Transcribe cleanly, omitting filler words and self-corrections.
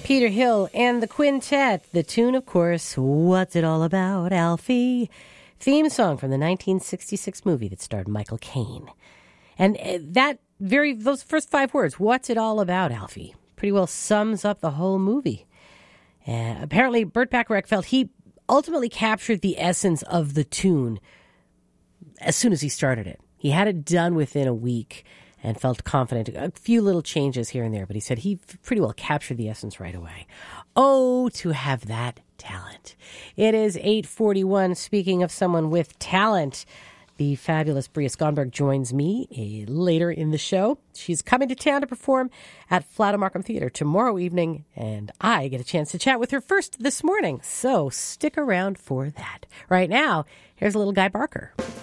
Peter Hill and the Quintet. The tune, of course, What's It All About, Alfie? Theme song from the 1966 movie that starred Michael Caine. And those first 5 words, What's It All About, Alfie? Pretty well sums up the whole movie. Apparently, Burt Bacharach felt he ultimately captured the essence of the tune as soon as he started it. He had it done within a week and felt confident. A few little changes here and there, but he said he pretty well captured the essence right away. Oh, to have that talent. It is 8:41. Speaking of someone with talent, the fabulous Bria Skonberg joins me later in the show. She's coming to town to perform at Flato Markham Theatre tomorrow evening, and I get a chance to chat with her first this morning. So stick around for that. Right now, here's a little Guy Barker.